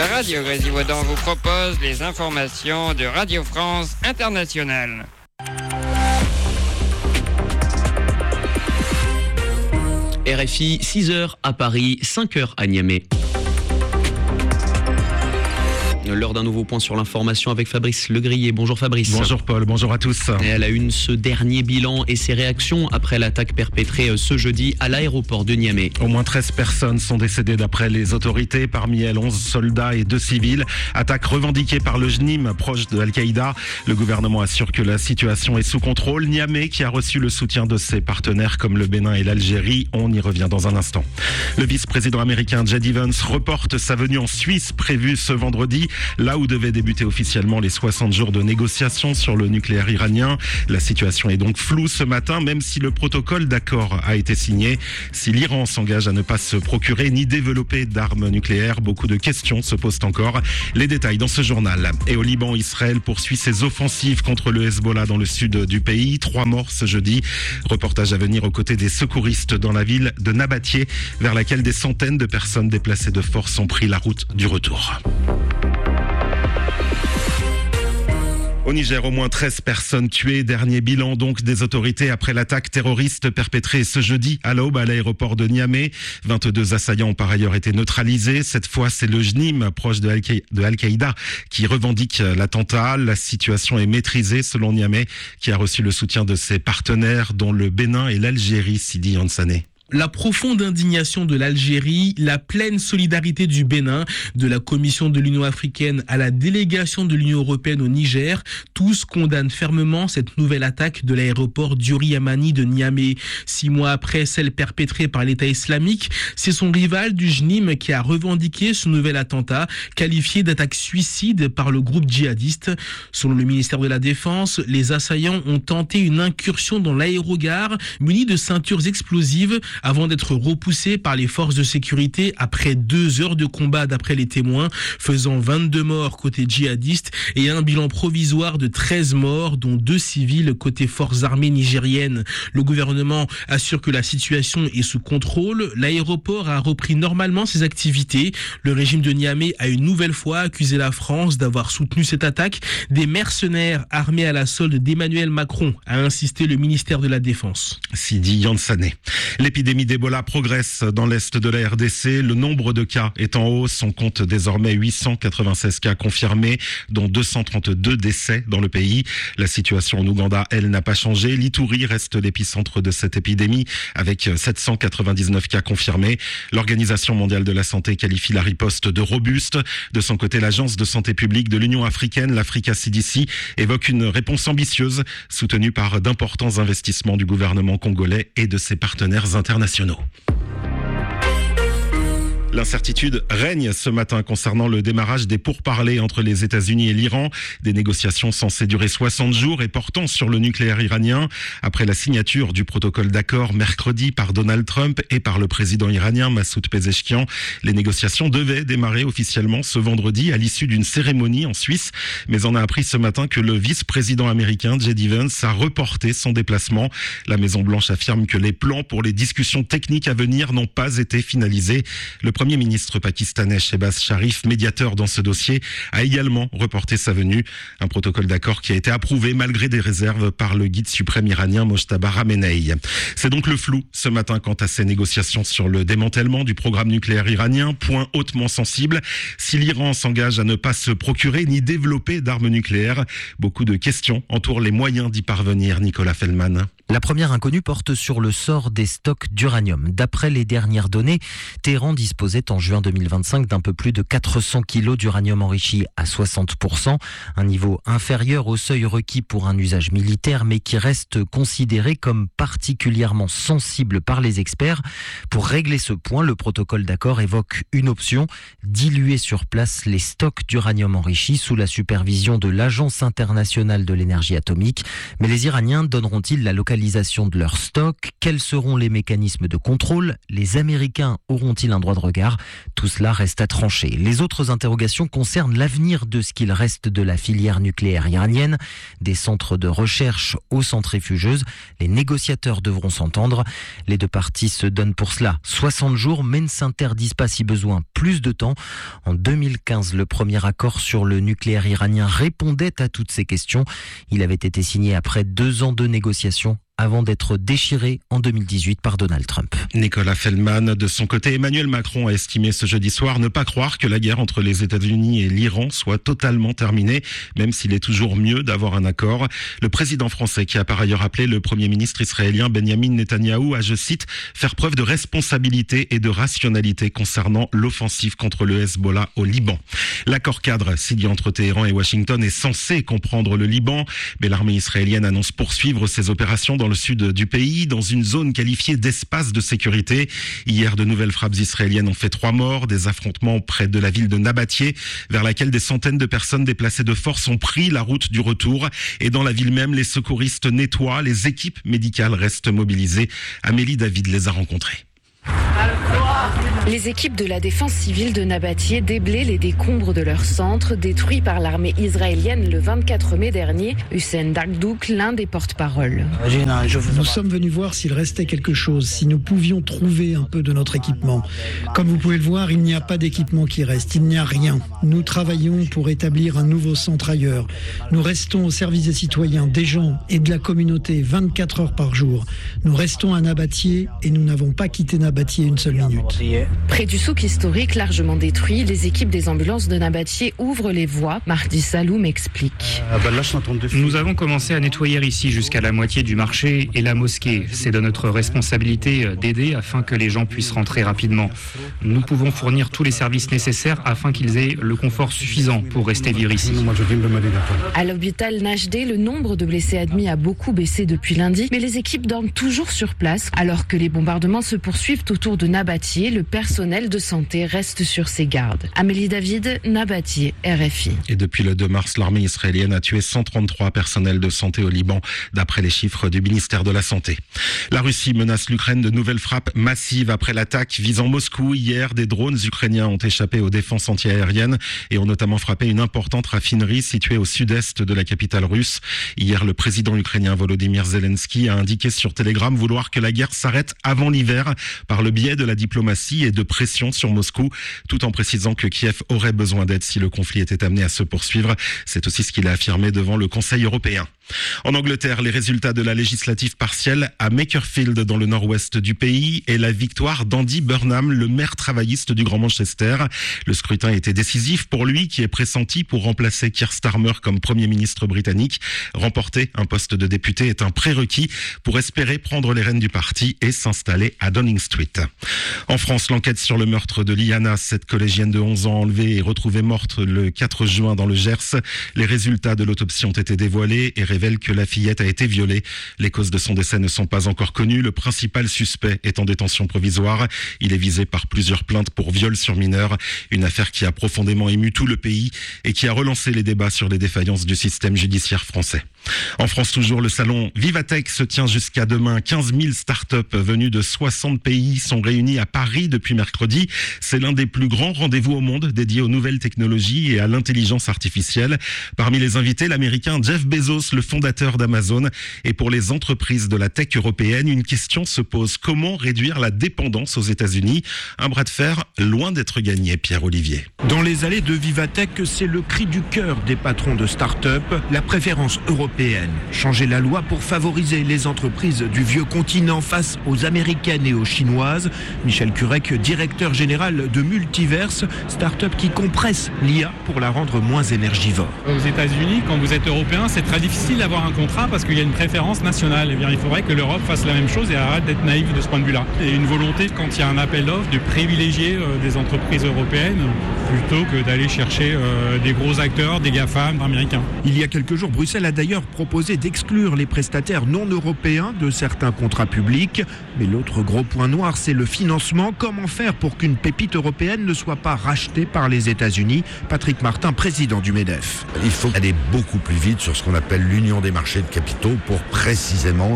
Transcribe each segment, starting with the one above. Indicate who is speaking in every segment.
Speaker 1: Radio Grésivaudan vous propose les informations de Radio France Internationale.
Speaker 2: RFI, 6h à Paris, 5h à Niamey. L'heure d'un nouveau point sur l'information avec Fabrice Legrier. Bonjour Fabrice.
Speaker 3: Bonjour Paul, bonjour à tous.
Speaker 2: Et à la une, ce dernier bilan et ses réactions après l'attaque perpétrée ce jeudi à l'aéroport de Niamey.
Speaker 3: Au moins 13 personnes sont décédées d'après les autorités, parmi elles 11 soldats et 2 civils. Attaque revendiquée par le JNIM, proche de Al-Qaïda. Le gouvernement assure que la situation est sous contrôle. Niamey, qui a reçu le soutien de ses partenaires comme le Bénin et l'Algérie, on y revient dans un instant. Le vice-président américain J.D. Vance reporte sa venue en Suisse prévue ce vendredi, là où devaient débuter officiellement les 60 jours de négociations sur le nucléaire iranien. La situation est donc floue ce matin, même si le protocole d'accord a été signé. Si l'Iran s'engage à ne pas se procurer ni développer d'armes nucléaires, beaucoup de questions se posent encore. Les détails dans ce journal. Et au Liban, Israël poursuit ses offensives contre le Hezbollah dans le sud du pays. 3 morts ce jeudi. Reportage à venir aux côtés des secouristes dans la ville de Nabatieh, vers laquelle des centaines de personnes déplacées de force ont pris la route du retour. Au Niger, au moins 13 personnes tuées. Dernier bilan donc des autorités après l'attaque terroriste perpétrée ce jeudi à l'aube à l'aéroport de Niamey. 22 assaillants ont par ailleurs été neutralisés. Cette fois, c'est le JNIM, proche de Al-Qaïda, qui revendique l'attentat. La situation est maîtrisée selon Niamey, qui a reçu le soutien de ses partenaires, dont le Bénin et l'Algérie, Sidi Yansane.
Speaker 4: La profonde indignation de l'Algérie, la pleine solidarité du Bénin, de la Commission de l'Union africaine à la délégation de l'Union européenne au Niger, tous condamnent fermement cette nouvelle attaque de l'aéroport Diori Hamani de Niamey. 6 mois après celle perpétrée par l'État islamique, c'est son rival du JNIM qui a revendiqué ce nouvel attentat, qualifié d'attaque suicide par le groupe djihadiste. Selon le ministère de la Défense, les assaillants ont tenté une incursion dans l'aérogare munis de ceintures explosives avant d'être repoussés par les forces de sécurité après 2 heures de combat d'après les témoins, faisant 22 morts côté djihadiste et un bilan provisoire de 13 morts, dont 2 civils côté forces armées nigériennes. Le gouvernement assure que la situation est sous contrôle. L'aéroport a repris normalement ses activités. Le régime de Niamey a une nouvelle fois accusé la France d'avoir soutenu cette attaque. Des mercenaires armés à la solde d'Emmanuel Macron, a insisté le ministère de la Défense.
Speaker 3: Sidi Yansane. L'épidémie d'Ebola progresse dans l'est de la RDC. Le nombre de cas est en hausse. On compte désormais 896 cas confirmés, dont 232 décès dans le pays. La situation en Ouganda, elle, n'a pas changé. L'Ituri reste l'épicentre de cette épidémie, avec 799 cas confirmés. L'Organisation mondiale de la santé qualifie la riposte de robuste. De son côté, l'Agence de santé publique de l'Union africaine, l'Africa CDC, évoque une réponse ambitieuse, soutenue par d'importants investissements du gouvernement congolais et de ses partenaires internationaux. L'incertitude règne ce matin concernant le démarrage des pourparlers entre les États-Unis et l'Iran. Des négociations censées durer 60 jours et portant sur le nucléaire iranien. Après la signature du protocole d'accord mercredi par Donald Trump et par le président iranien Massoud Pezeshkian, les négociations devaient démarrer officiellement ce vendredi à l'issue d'une cérémonie en Suisse. Mais on a appris ce matin que le vice-président américain J.D. Vance a reporté son déplacement. La Maison-Blanche affirme que les plans pour les discussions techniques à venir n'ont pas été finalisés. Le Premier ministre pakistanais Shehbaz Sharif, médiateur dans ce dossier, a également reporté sa venue. Un protocole d'accord qui a été approuvé malgré des réserves par le guide suprême iranien Mojtaba Khamenei. C'est donc le flou ce matin quant à ces négociations sur le démantèlement du programme nucléaire iranien, point hautement sensible. Si l'Iran s'engage à ne pas se procurer ni développer d'armes nucléaires, beaucoup de questions entourent les moyens d'y parvenir. Nicolas Feldman.
Speaker 5: La première inconnue porte sur le sort des stocks d'uranium. D'après les dernières données, Téhéran disposait en juin 2025 d'un peu plus de 400 kilos d'uranium enrichi à 60%, un niveau inférieur au seuil requis pour un usage militaire, mais qui reste considéré comme particulièrement sensible par les experts. Pour régler ce point, le protocole d'accord évoque une option, diluer sur place les stocks d'uranium enrichi sous la supervision de l'Agence internationale de l'énergie atomique. Mais les Iraniens donneront-ils la localisation nationalisation de leur stock? Quels seront les mécanismes de contrôle? Les Américains auront-ils un droit de regard? Tout cela reste à trancher. Les autres interrogations concernent l'avenir de ce qu'il reste de la filière nucléaire iranienne, des centres de recherche aux centrifugeuses. Les négociateurs devront s'entendre. Les deux parties se donnent pour cela 60 jours, mais ne s'interdisent pas si besoin plus de temps. En 2015, le premier accord sur le nucléaire iranien répondait à toutes ces questions. Il avait été signé après 2 ans de négociations avant d'être déchiré en 2018 par Donald Trump.
Speaker 3: Nicolas Feldman, de son côté, Emmanuel Macron a estimé ce jeudi soir ne pas croire que la guerre entre les États-Unis et l'Iran soit totalement terminée, même s'il est toujours mieux d'avoir un accord. Le président français, qui a par ailleurs appelé le Premier ministre israélien Benjamin Netanyahou à, je cite, faire preuve de responsabilité et de rationalité concernant l'offensive contre le Hezbollah au Liban. L'accord cadre signé entre Téhéran et Washington est censé comprendre le Liban, mais l'armée israélienne annonce poursuivre ses opérations dans le sud du pays, dans une zone qualifiée d'espace de sécurité. Hier, de nouvelles frappes israéliennes ont fait 3 morts, des affrontements près de la ville de Nabatieh, vers laquelle des centaines de personnes déplacées de force ont pris la route du retour. Et dans la ville même, les secouristes nettoient, les équipes médicales restent mobilisées. Amélie David les a rencontrées.
Speaker 6: Les équipes de la défense civile de Nabatieh déblaient les décombres de leur centre, détruit par l'armée israélienne le 24 mai dernier. Hussein Dakdouk, l'un des porte-parole.
Speaker 7: Nous sommes venus voir s'il restait quelque chose, si nous pouvions trouver un peu de notre équipement. Comme vous pouvez le voir, il n'y a pas d'équipement qui reste, il n'y a rien. Nous travaillons pour établir un nouveau centre ailleurs. Nous restons au service des citoyens, des gens et de la communauté 24 heures par jour. Nous restons à Nabatieh et nous n'avons pas quitté Nabatieh une seule minute.
Speaker 6: Près du souk historique largement détruit, les équipes des ambulances de Nabatieh ouvrent les voies. Mardi Saloum explique.
Speaker 8: Nous avons commencé à nettoyer ici jusqu'à la moitié du marché et la mosquée. C'est de notre responsabilité d'aider afin que les gens puissent rentrer rapidement. Nous pouvons fournir tous les services nécessaires afin qu'ils aient le confort suffisant pour rester vivre ici.
Speaker 6: À l'hôpital Najdeh, le nombre de blessés admis a beaucoup baissé depuis lundi, mais les équipes dorment toujours sur place. Alors que les bombardements se poursuivent autour de Nabatieh, le personnel de santé reste sur ses gardes. Amélie David, Nabatieh, RFI.
Speaker 3: Et depuis le 2 mars, l'armée israélienne a tué 133 personnels de santé au Liban, d'après les chiffres du ministère de la Santé. La Russie menace l'Ukraine de nouvelles frappes massives après l'attaque visant Moscou. Hier, des drones ukrainiens ont échappé aux défenses antiaériennes et ont notamment frappé une importante raffinerie située au sud-est de la capitale russe. Hier, le président ukrainien Volodymyr Zelensky a indiqué sur Telegram vouloir que la guerre s'arrête avant l'hiver par le biais de la diplomatie et de pression sur Moscou, tout en précisant que Kiev aurait besoin d'aide si le conflit était amené à se poursuivre. C'est aussi ce qu'il a affirmé devant le Conseil européen. En Angleterre, les résultats de la législative partielle à Makerfield dans le nord-ouest du pays et la victoire d'Andy Burnham, le maire travailliste du Grand Manchester. Le scrutin était décisif pour lui qui est pressenti pour remplacer Keir Starmer comme Premier ministre britannique. Remporter un poste de député est un prérequis pour espérer prendre les rênes du parti et s'installer à Downing Street. En France, l'enquête sur le meurtre de Liana, cette collégienne de 11 ans enlevée et retrouvée morte le 4 juin dans le Gers. Les résultats de l'autopsie ont été dévoilés et révèle que la fillette a été violée. Les causes de son décès ne sont pas encore connues. Le principal suspect est en détention provisoire. Il est visé par plusieurs plaintes pour viol sur mineur. Une affaire qui a profondément ému tout le pays et qui a relancé les débats sur les défaillances du système judiciaire français. En France toujours, le salon Vivatech se tient jusqu'à demain. 15 000 startups venues de 60 pays sont réunies à Paris depuis mercredi. C'est l'un des plus grands rendez-vous au monde dédié aux nouvelles technologies et à l'intelligence artificielle. Parmi les invités, l'américain Jeff Bezos, le fondateur d'Amazon. Et pour les entreprises de la tech européenne, une question se pose. Comment réduire la dépendance aux États-Unis? Un bras de fer loin d'être gagné, Pierre-Olivier.
Speaker 9: Dans les allées de Vivatech, c'est le cri du cœur des patrons de start-up, la préférence européenne. Changer la loi pour favoriser les entreprises du vieux continent face aux américaines et aux chinoises. Michel Curec, directeur général de Multiverse, start-up qui compresse l'IA pour la rendre moins énergivore.
Speaker 10: Aux États-Unis, quand vous êtes européen, c'est très difficile d'avoir un contrat parce qu'il y a une préférence nationale. Eh bien, il faudrait que l'Europe fasse la même chose et arrête d'être naïve de ce point de vue-là. Et une volonté, quand il y a un appel d'offres, de privilégier des entreprises européennes plutôt que d'aller chercher des gros acteurs, des GAFAM américains.
Speaker 9: Il y a quelques jours, Bruxelles a d'ailleurs proposé d'exclure les prestataires non européens de certains contrats publics. Mais l'autre gros point noir, c'est le financement. Comment faire pour qu'une pépite européenne ne soit pas rachetée par les États-Unis? Patrick Martin, président du MEDEF.
Speaker 11: Il faut aller beaucoup plus vite sur ce qu'on appelle l'union des marchés de capitaux pour précisément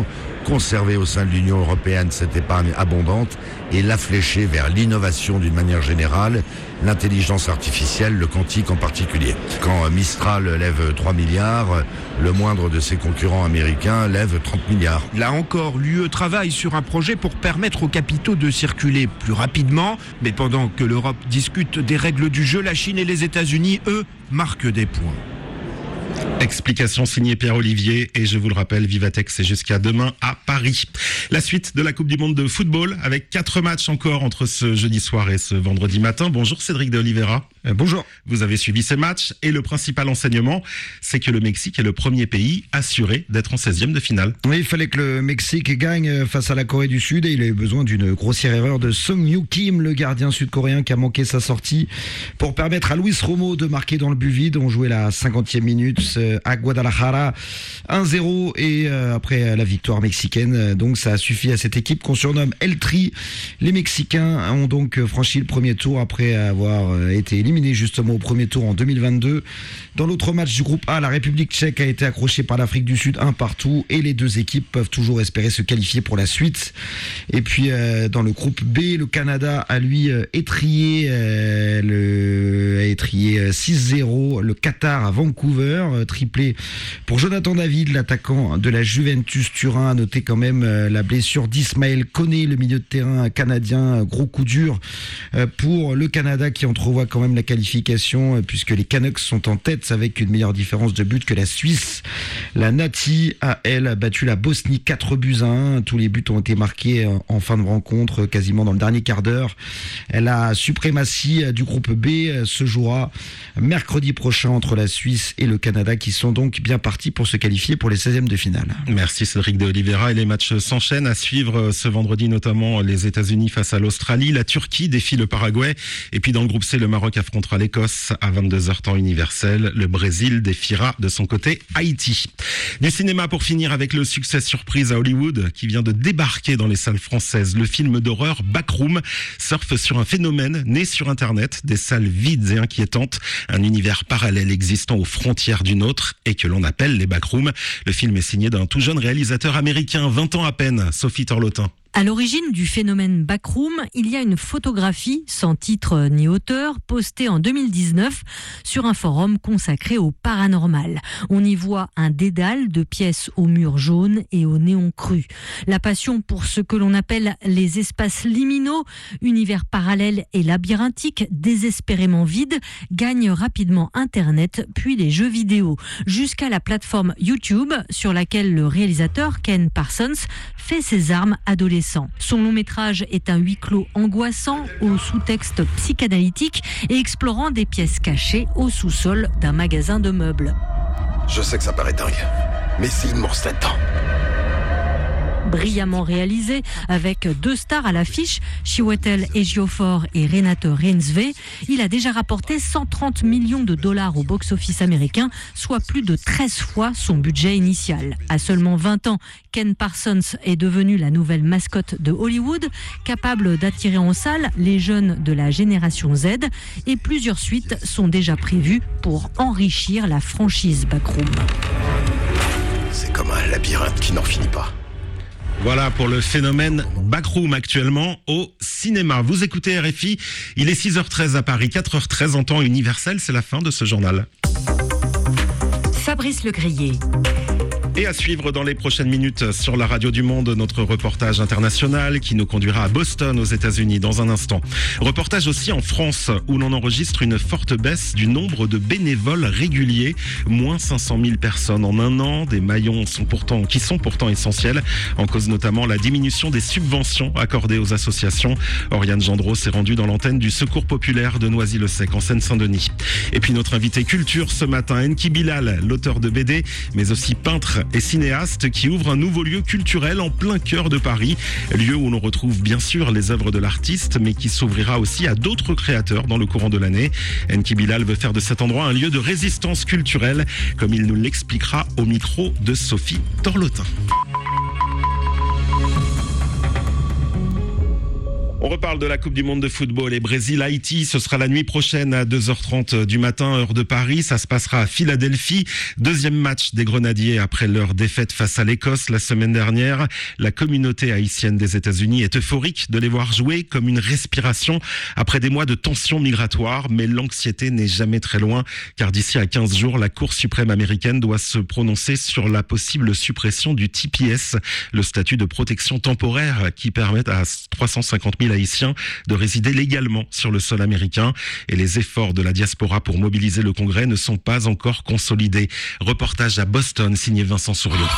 Speaker 11: conserver au sein de l'Union européenne cette épargne abondante et la flécher vers l'innovation d'une manière générale, l'intelligence artificielle, le quantique en particulier. Quand Mistral lève 3 milliards, le moindre de ses concurrents américains lève 30 milliards.
Speaker 9: Là encore, l'UE travaille sur un projet pour permettre aux capitaux de circuler plus rapidement. Mais pendant que l'Europe discute des règles du jeu, la Chine et les États-Unis, eux, marquent des points.
Speaker 3: Explication signée Pierre-Olivier et je vous le rappelle, Vivatech c'est jusqu'à demain à Paris. La suite de la Coupe du Monde de football avec 4 matchs encore entre ce jeudi soir et ce vendredi matin. Bonjour Cédric de Oliveira.
Speaker 12: Bonjour.
Speaker 3: Vous avez suivi ces matchs et le principal enseignement, c'est que le Mexique est le premier pays assuré d'être en 16e de finale.
Speaker 12: Oui, il fallait que le Mexique gagne face à la Corée du Sud et il a eu besoin d'une grossière erreur de Sung-Yu Kim, le gardien sud-coréen qui a manqué sa sortie pour permettre à Luis Romo de marquer dans le but vide. On jouait la 50e minute à Guadalajara 1-0 et après la victoire mexicaine, donc ça a suffi à cette équipe qu'on surnomme El Tri. Les Mexicains ont donc franchi le premier tour après avoir été éliminés justement au premier tour en 2022. Dans l'autre match du groupe A, la République tchèque a été accrochée par l'Afrique du Sud 1-1 et les deux équipes peuvent toujours espérer se qualifier pour la suite. Et puis dans le groupe B, le Canada a lui étrié 6-0 le Qatar à Vancouver, triplé pour Jonathan David, l'attaquant de la Juventus Turin. À noter quand même la blessure d'Ismaël Koné, le milieu de terrain canadien, gros coup dur pour le Canada qui entrevoit quand même la qualification puisque les Canucks sont en tête avec une meilleure différence de but que la Suisse. La Nati a, elle, battu la Bosnie 4-1. Tous les buts ont été marqués en fin de rencontre, quasiment dans le dernier quart d'heure. La suprématie du groupe B se jouera mercredi prochain entre la Suisse et le Canada qui sont donc bien partis pour se qualifier pour les 16e de finale.
Speaker 3: Merci Cédric de Oliveira et les matchs s'enchaînent à suivre ce vendredi, notamment les États-Unis face à l'Australie, la Turquie défie le Paraguay et puis dans le groupe C, le Maroc affrontera l'Écosse à 22h temps universel. Le Brésil défiera de son côté Haïti. Du cinéma pour finir avec le succès surprise à Hollywood qui vient de débarquer dans les salles françaises. Le film d'horreur Backroom surfe sur un phénomène né sur Internet, des salles vides et inquiétantes, un univers parallèle existant aux frontières d'une autre et que l'on appelle les backrooms. Le film est signé d'un tout jeune réalisateur américain, 20 ans à peine, Sophie Torlotin.
Speaker 13: À l'origine du phénomène Backroom, il y a une photographie sans titre ni auteur postée en 2019 sur un forum consacré au paranormal. On y voit un dédale de pièces aux murs jaunes et au néon cru. La passion pour ce que l'on appelle les espaces liminaux, univers parallèles et labyrinthiques, désespérément vides, gagne rapidement Internet puis les jeux vidéo, jusqu'à la plateforme YouTube sur laquelle le réalisateur Ken Parsons fait ses armes adolescentes. Son long métrage est un huis clos angoissant au sous-texte psychanalytique et explorant des pièces cachées au sous-sol d'un magasin de meubles.
Speaker 14: Je sais que ça paraît dingue, mais c'est immense là-dedans.
Speaker 13: Brillamment réalisé, avec 2 stars à l'affiche, Chiwetel Ejiofor et Renate Reinsve, il a déjà rapporté 130 millions de dollars au box-office américain, soit plus de 13 fois son budget initial. À seulement 20 ans, Ken Parsons est devenu la nouvelle mascotte de Hollywood, capable d'attirer en salle les jeunes de la génération Z, et plusieurs suites sont déjà prévues pour enrichir la franchise Backroom.
Speaker 14: C'est comme un labyrinthe qui n'en finit pas.
Speaker 3: Voilà pour le phénomène Backroom actuellement au cinéma. Vous écoutez RFI, il est 6h13 à Paris, 4h13 en temps universel, c'est la fin de ce journal.
Speaker 13: Fabrice Legrier.
Speaker 3: Et à suivre dans les prochaines minutes sur la radio du Monde, notre reportage international qui nous conduira à Boston aux États-Unis dans un instant. Reportage aussi en France où l'on enregistre une forte baisse du nombre de bénévoles réguliers, moins 500 000 personnes en un an. Des maillons qui sont pourtant essentiels, en cause notamment la diminution des subventions accordées aux associations. Oriane Gendreau s'est rendue dans l'antenne du Secours populaire de Noisy-le-Sec en Seine-Saint-Denis. Et puis notre invité culture ce matin, Enki Bilal, l'auteur de BD, mais aussi peintre et cinéaste qui ouvre un nouveau lieu culturel en plein cœur de Paris. Lieu où l'on retrouve bien sûr les œuvres de l'artiste, mais qui s'ouvrira aussi à d'autres créateurs dans le courant de l'année. Enki Bilal veut faire de cet endroit un lieu de résistance culturelle, comme il nous l'expliquera au micro de Sophie Torlotin. On reparle de la Coupe du Monde de football et Brésil-Haïti. Ce sera la nuit prochaine à 2h30 du matin, heure de Paris. Ça se passera à Philadelphie. Deuxième match des Grenadiers après leur défaite face à l'Écosse la semaine dernière. La communauté haïtienne des États-Unis est euphorique de les voir jouer comme une respiration après des mois de tensions migratoires. Mais l'anxiété n'est jamais très loin car d'ici à 15 jours, la Cour suprême américaine doit se prononcer sur la possible suppression du TPS, le statut de protection temporaire qui permet à 350 000 Haïtiens de résider légalement sur le sol américain. Et les efforts de la diaspora pour mobiliser le Congrès ne sont pas encore consolidés. Reportage à Boston, signé Vincent Souriau.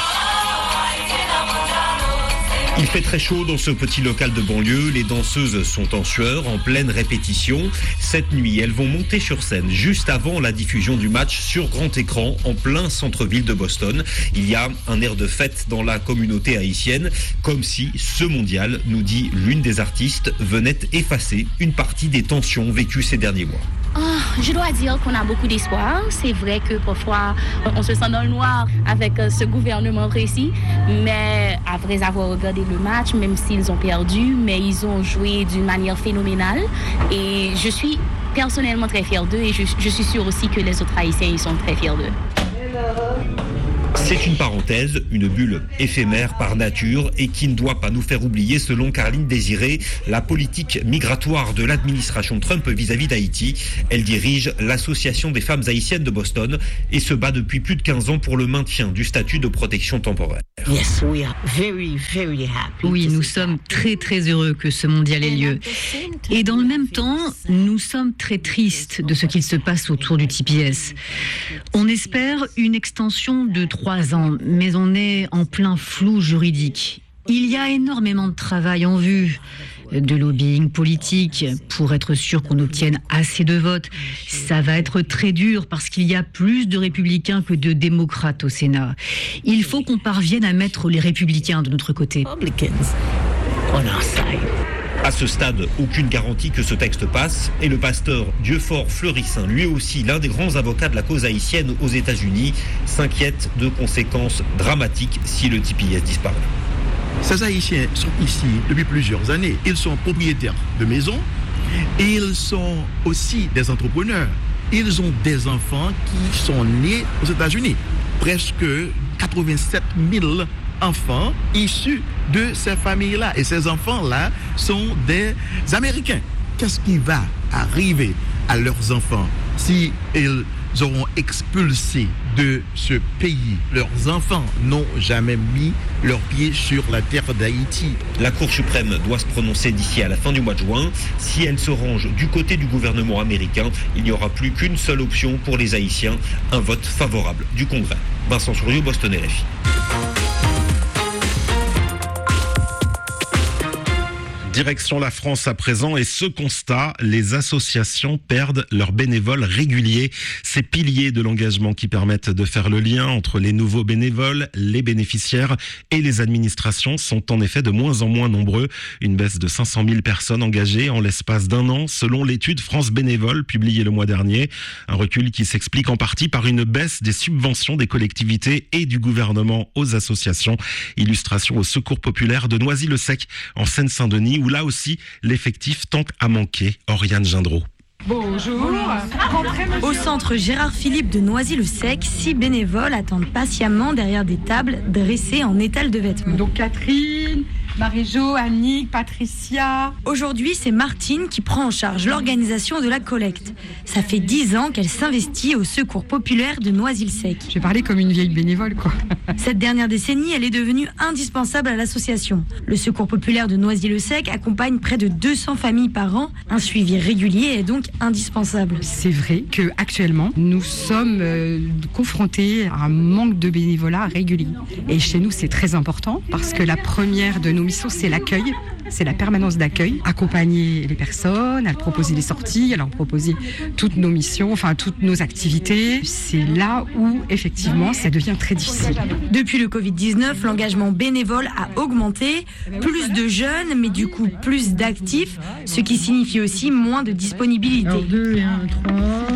Speaker 15: Il fait très chaud dans ce petit local de banlieue. Les danseuses sont en sueur, en pleine répétition. Cette nuit, elles vont monter sur scène juste avant la diffusion du match sur grand écran en plein centre-ville de Boston. Il y a un air de fête dans la communauté haïtienne, comme si ce mondial, nous dit l'une des artistes, venait effacer une partie des tensions vécues ces derniers mois.
Speaker 16: Je dois dire qu'on a beaucoup d'espoir. C'est vrai que parfois, on se sent dans le noir avec ce gouvernement précis. Mais après avoir regardé le match, même s'ils ont perdu, mais ils ont joué d'une manière phénoménale. Et je suis personnellement très fière d'eux et je suis sûre aussi que les autres Haïtiens ils sont très fiers d'eux.
Speaker 15: C'est une parenthèse, une bulle éphémère par nature et qui ne doit pas nous faire oublier, selon Caroline Désiré, la politique migratoire de l'administration Trump vis-à-vis d'Haïti. Elle dirige l'Association des femmes haïtiennes de Boston et se bat depuis plus de 15 ans pour le maintien du statut de protection temporaire.
Speaker 17: Oui, nous sommes très très heureux que ce mondial ait lieu. Et dans le même temps, nous sommes très tristes de ce qu'il se passe autour du TPS. On espère une extension de 3 ans, mais on est en plein flou juridique. Il y a énormément de travail en vue, de lobbying politique pour être sûr qu'on obtienne assez de votes. Ça va être très dur parce qu'il y a plus de républicains que de démocrates au Sénat. Il faut qu'on parvienne à mettre les républicains de notre côté.
Speaker 15: À ce stade, aucune garantie que ce texte passe et le pasteur Dieufort Fleurissin, lui aussi l'un des grands avocats de la cause haïtienne aux États-Unis, s'inquiète de conséquences dramatiques si le TPS disparaît.
Speaker 18: Ces Haïtiens sont ici depuis plusieurs années. Ils sont propriétaires de maisons et ils sont aussi des entrepreneurs. Ils ont des enfants qui sont nés aux États-Unis. Presque 87 000 enfants issus de ces familles-là. Et ces enfants-là sont des Américains. Qu'est-ce qui va arriver à leurs enfants si ils auront expulsé de ce pays? Leurs enfants n'ont jamais mis leurs pieds sur la terre d'Haïti.
Speaker 15: La Cour suprême doit se prononcer d'ici à la fin du mois de juin. Si elle se range du côté du gouvernement américain, il n'y aura plus qu'une seule option pour les Haïtiens, un vote favorable du Congrès. Vincent Souriau, Boston RFI.
Speaker 3: Direction la France à présent et ce constat, les associations perdent leurs bénévoles réguliers. Ces piliers de l'engagement qui permettent de faire le lien entre les nouveaux bénévoles, les bénéficiaires et les administrations sont en effet de moins en moins nombreux. Une baisse de 500 000 personnes engagées en l'espace d'1 an selon l'étude France Bénévoles publiée le mois dernier. Un recul qui s'explique en partie par une baisse des subventions des collectivités et du gouvernement aux associations. Illustration au Secours populaire de Noisy-le-Sec en Seine-Saint-Denis où là aussi, l'effectif tente à manquer. Oriane Gindreau.
Speaker 19: Bonjour. Au centre Gérard Philippe de Noisy-le-Sec, 6 bénévoles attendent patiemment derrière des tables dressées en étal de vêtements.
Speaker 20: Donc Catherine, Marie-Jo, Annick, Patricia.
Speaker 19: Aujourd'hui, c'est Martine qui prend en charge l'organisation de la collecte. Ça fait 10 ans qu'elle s'investit au Secours populaire de Noisy-le-Sec.
Speaker 20: J'ai parlé comme une vieille bénévole, quoi.
Speaker 19: Cette dernière décennie, elle est devenue indispensable à l'association. Le Secours populaire de Noisy-le-Sec accompagne près de 200 familles par an. Un suivi régulier est donc indispensable.
Speaker 20: C'est vrai qu'actuellement, nous sommes confrontés à un manque de bénévolat régulier. Et chez nous, c'est très important parce que la première de nos missions, c'est l'accueil. C'est la permanence d'accueil, accompagner les personnes, à leur proposer des sorties, à leur proposer toutes nos missions, enfin toutes nos activités. C'est là où, effectivement, ça devient très difficile.
Speaker 19: Depuis le Covid-19, l'engagement bénévole a augmenté. Plus de jeunes, mais du coup plus d'actifs, ce qui signifie aussi moins de disponibilité.
Speaker 20: Alors 2 et 1, 3,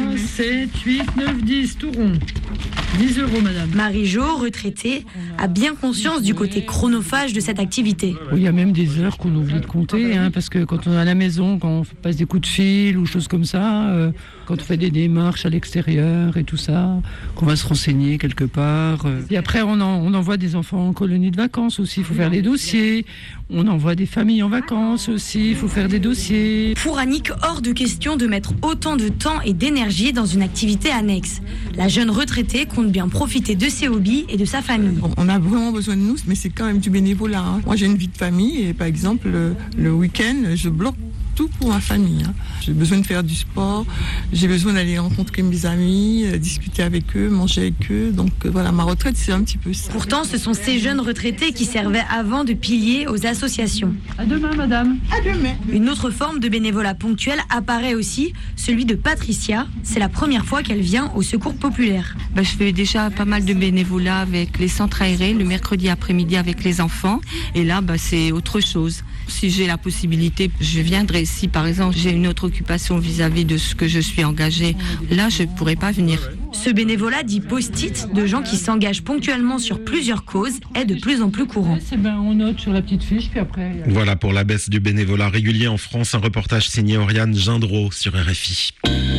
Speaker 21: 7, 8, 9, 10, tout rond. 10 €, madame.
Speaker 19: Marie-Jo, retraitée, a bien conscience du côté chronophage de cette activité.
Speaker 21: Il y a même des heures qu'on oublie de compter, parce que quand on est à la maison, quand on passe des coups de fil ou choses comme ça, quand on fait des démarches à l'extérieur et tout ça, qu'on va se renseigner quelque part. Et après, on envoie des enfants en colonie de vacances aussi, il faut faire les dossiers. On envoie des familles en vacances aussi, il faut faire des dossiers.
Speaker 19: Pour Annick, hors de question de mettre autant de temps et d'énergie dans une activité annexe. La jeune retraitée compte bien profiter de ses hobbies et de sa famille.
Speaker 22: On a vraiment besoin de nous, mais c'est quand même du bénévolat. Moi, j'ai une vie de famille et par exemple, le week-end, je bloque tout pour ma famille. J'ai besoin de faire du sport, j'ai besoin d'aller rencontrer mes amis, discuter avec eux, manger avec eux. Donc voilà, ma retraite, c'est un petit peu ça.
Speaker 19: Pourtant, ce sont ces jeunes retraités qui servaient avant de piliers aux associations.
Speaker 21: À demain, madame.
Speaker 22: À demain.
Speaker 19: Une autre forme de bénévolat ponctuel apparaît aussi, celui de Patricia. C'est la première fois qu'elle vient au Secours populaire.
Speaker 23: Je fais déjà pas mal de bénévolat avec les centres aérés, le mercredi après-midi avec les enfants. Et là, c'est autre chose. Si j'ai la possibilité, je viendrai. Si par exemple j'ai une autre occupation vis-à-vis de ce que je suis engagée, là je ne pourrai pas venir.
Speaker 19: Ce bénévolat dit post-it de gens qui s'engagent ponctuellement sur plusieurs causes est de plus en plus courant.
Speaker 21: On note sur la petite fiche, puis après...
Speaker 3: Voilà pour la baisse du bénévolat régulier en France, un reportage signé Oriane Gindreau sur RFI.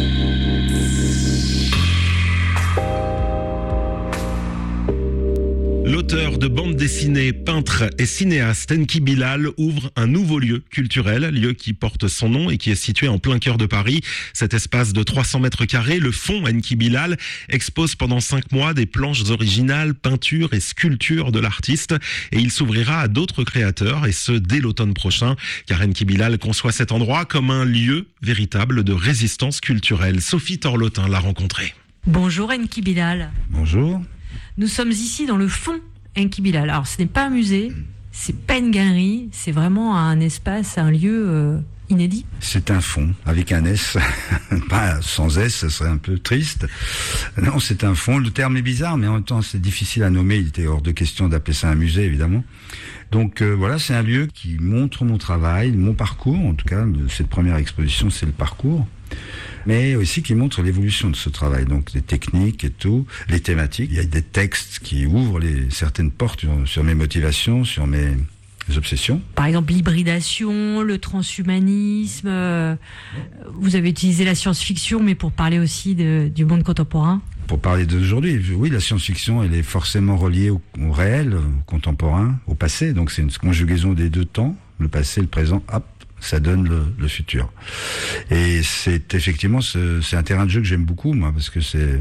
Speaker 3: L'auteur de bande dessinée, peintre et cinéaste Enki Bilal ouvre un nouveau lieu culturel, lieu qui porte son nom et qui est situé en plein cœur de Paris. Cet espace de 300 mètres carrés, le Fonds Enki Bilal, expose pendant 5 mois des planches originales, peintures et sculptures de l'artiste. Et il s'ouvrira à d'autres créateurs, et ce dès l'automne prochain, car Enki Bilal conçoit cet endroit comme un lieu véritable de résistance culturelle. Sophie Torlotin l'a rencontré.
Speaker 13: Bonjour Enki Bilal.
Speaker 24: Bonjour.
Speaker 13: Nous sommes ici dans le Fonds Enki Bilal. Alors ce n'est pas un musée, c'est pas une galerie, c'est vraiment un espace, un lieu inédit.
Speaker 24: C'est un fond avec un S, pas sans S, ça serait un peu triste. Non, c'est un fond. Le terme est bizarre, mais en même temps c'est difficile à nommer. Il était hors de question d'appeler ça un musée, évidemment. Donc voilà, c'est un lieu qui montre mon travail, mon parcours. En tout cas, cette première exposition, c'est le parcours. Mais aussi qui montre l'évolution de ce travail, donc les techniques et tout, les thématiques. Il y a des textes qui ouvrent certaines portes sur mes motivations, sur mes obsessions.
Speaker 13: Par exemple, l'hybridation, le transhumanisme. Vous avez utilisé la science-fiction, mais pour parler aussi du monde contemporain.
Speaker 24: Pour parler d'aujourd'hui, oui, la science-fiction, elle est forcément reliée au réel, au contemporain, au passé. Donc c'est une conjugaison des deux temps, le passé, le présent, hop. Ça donne le futur. Et c'est effectivement, c'est un terrain de jeu que j'aime beaucoup, moi, parce que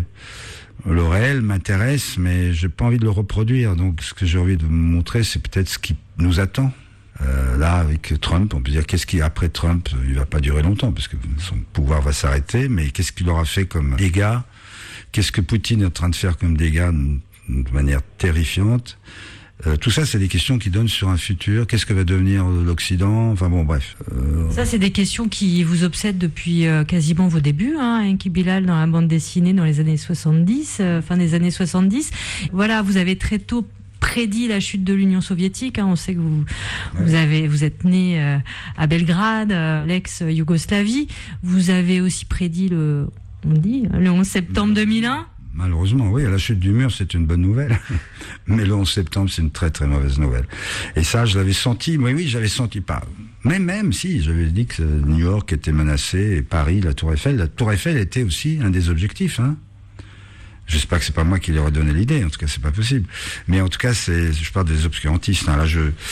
Speaker 24: le réel m'intéresse, mais j'ai pas envie de le reproduire. Donc, ce que j'ai envie de montrer, c'est peut-être ce qui nous attend. Là, avec Trump, on peut dire qu'est-ce qui, après Trump, il va pas durer longtemps, parce que son pouvoir va s'arrêter, mais qu'est-ce qu'il aura fait comme dégâts? Qu'est-ce que Poutine est en train de faire comme dégâts de manière terrifiante? Tout ça, c'est des questions qui donnent sur un futur. Qu'est-ce que va devenir l'Occident? Enfin bon, bref.
Speaker 13: Ça, c'est des questions qui vous obsèdent depuis quasiment vos débuts, Enki Bilal, dans la bande dessinée dans les années 70, fin des années 70. Voilà, vous avez très tôt prédit la chute de l'Union soviétique. On sait que vous êtes né à Belgrade, l'ex-Yougoslavie. Vous avez aussi prédit le 11 septembre 2001.
Speaker 24: Malheureusement, oui, la chute du mur, c'est une bonne nouvelle. Mais le 11 septembre, c'est une très très mauvaise nouvelle. Et ça, je l'avais senti, oui, j'avais senti pas. Mais même si, j'avais dit que New York était menacé, et Paris, la Tour Eiffel. La Tour Eiffel était aussi un des objectifs, J'espère que c'est pas moi qui leur ai donné l'idée, en tout cas c'est pas possible. Mais en tout cas, je parle des obscurantistes. Là,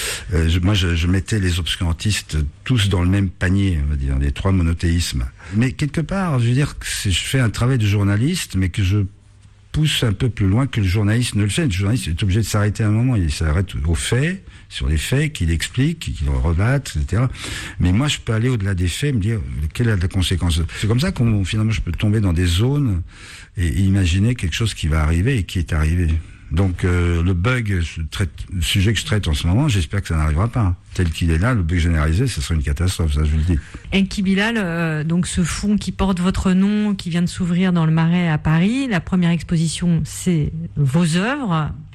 Speaker 24: je mettais les obscurantistes tous dans le même panier, on va dire, les 3 monothéismes. Mais quelque part, je veux dire que je fais un travail de journaliste, mais que je pousse un peu plus loin que le journaliste ne le fait. Le journaliste est obligé de s'arrêter à un moment. Il s'arrête aux faits, sur les faits, qu'il explique, qu'il relate, etc. Mais moi, je peux aller au-delà des faits, me dire quelle est la conséquence. C'est comme ça qu'on finalement je peux tomber dans des zones et imaginer quelque chose qui va arriver et qui est arrivé. Donc le bug, le sujet que je traite en ce moment, j'espère que ça n'arrivera pas. Tel qu'il est là, le bug généralisé, ce serait une catastrophe, ça je le dis.
Speaker 13: Enki Bilal, donc ce fonds qui porte votre nom, qui vient de s'ouvrir dans le Marais à Paris, la première exposition, c'est vos œuvres.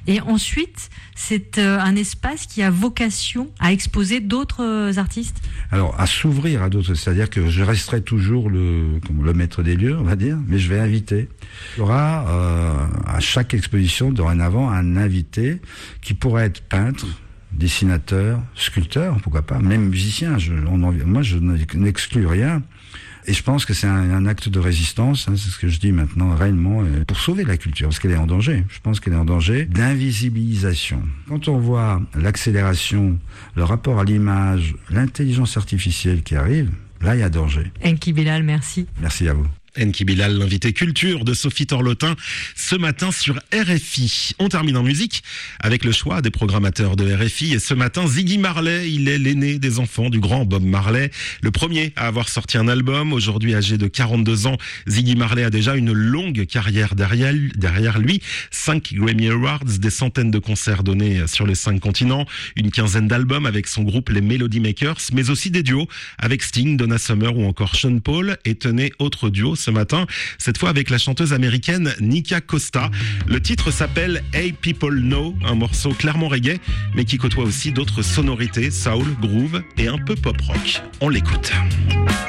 Speaker 13: Et ensuite, c'est un espace qui a vocation à exposer d'autres artistes.
Speaker 24: Alors, à s'ouvrir à d'autres, c'est-à-dire que je resterai toujours le maître des lieux, on va dire, mais je vais inviter. Il y aura à chaque exposition, dorénavant, un invité qui pourrait être peintre, dessinateur, sculpteur, pourquoi pas, même musicien. Moi, je n'exclus rien. Et je pense que c'est un acte de résistance, c'est ce que je dis maintenant réellement, pour sauver la culture, parce qu'elle est en danger. Je pense qu'elle est en danger d'invisibilisation. Quand on voit l'accélération, le rapport à l'image, l'intelligence artificielle qui arrive, là, il y a danger.
Speaker 13: Enki Bilal, merci.
Speaker 24: Merci à vous.
Speaker 3: Enki Bilal, l'invité culture de Sophie Torlotin, ce matin sur RFI. On termine en musique avec le choix des programmateurs de RFI. Et ce matin, Ziggy Marley, il est l'aîné des enfants du grand Bob Marley. Le premier à avoir sorti un album. Aujourd'hui âgé de 42 ans, Ziggy Marley a déjà une longue carrière derrière lui. 5 Grammy Awards, des centaines de concerts donnés sur les 5 continents, une quinzaine d'albums avec son groupe les Melody Makers, mais aussi des duos avec Sting, Donna Summer ou encore Sean Paul. Et tenez, autre duo ce matin, cette fois avec la chanteuse américaine Nika Costa. Le titre s'appelle Hey People Know, un morceau clairement reggae, mais qui côtoie aussi d'autres sonorités, soul, groove et un peu pop rock. On l'écoute.